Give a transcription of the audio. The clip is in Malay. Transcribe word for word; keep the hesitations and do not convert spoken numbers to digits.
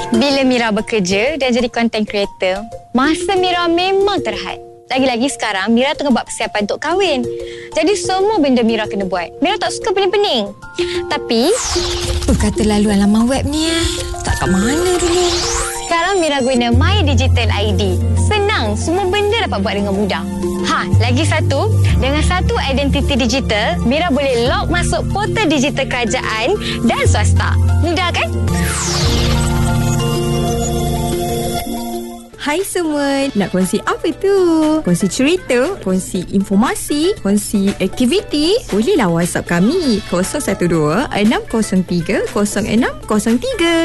Bila Mira bekerja dan jadi content creator, masa Mira memang terhad. Lagi-lagi sekarang Mira tengah buat persiapan untuk kahwin. Jadi semua benda Mira kena buat. Mira tak suka pening-pening. Tapi Oh, kata laluan laman web ni eh. Tak kat mana dulu. sekarang Mira guna My Digital I D. Senang, semua benda dapat buat dengan mudah. Ha, lagi satu, dengan satu identiti digital, Mira boleh log masuk portal digital kerajaan dan swasta. Mudah kan? Hai semua, nak kongsi apa tu? Kongsi cerita, kongsi informasi, kongsi aktiviti? Bolehlah WhatsApp kami kosong satu dua enam kosong tiga kosong enam kosong tiga.